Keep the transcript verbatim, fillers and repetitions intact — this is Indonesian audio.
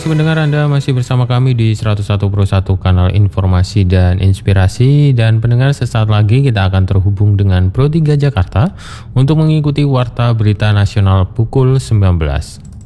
kasih pendengar, Anda masih bersama kami di seratus satu koma satu kanal informasi dan inspirasi. Dan pendengar, sesaat lagi kita akan terhubung dengan Pro tiga Jakarta untuk mengikuti Warta Berita Nasional pukul sembilan belas.